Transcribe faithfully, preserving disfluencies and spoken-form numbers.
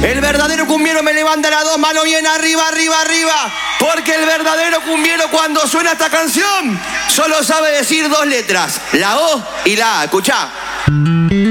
El verdadero cumbiero me levanta las dos manos bien arriba, arriba, arriba. Porque el verdadero cumbiero cuando suena esta canción solo sabe decir dos letras, la O y la A. Escuchá.